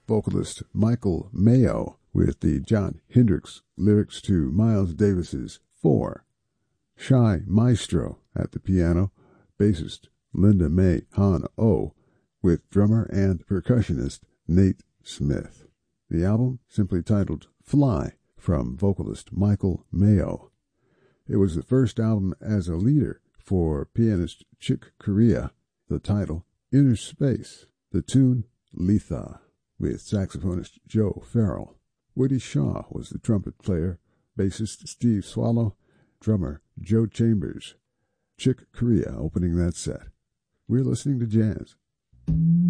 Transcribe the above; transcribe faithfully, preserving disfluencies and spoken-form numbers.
vocalist Michael Mayo with the John Hendricks lyrics to Miles Davis's Four. Shy Maestro at the piano, bassist Linda May Han-Oh, with drummer and percussionist Nate Smith. The album simply titled Fly from vocalist Michael Mayo. It was the first album as a leader for pianist Chick Corea. The title, Inner Space. The tune, Letha, with saxophonist Joe Farrell. Woody Shaw was the trumpet player, bassist Steve Swallow, drummer Joe Chambers. Chick Corea opening that set. We're listening to jazz.